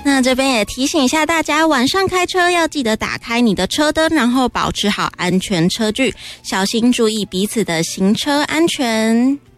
那这边也提醒一下大家，晚上开车要记得打开你的车灯，然后保持好安全车距，小心注意彼此的行车安全。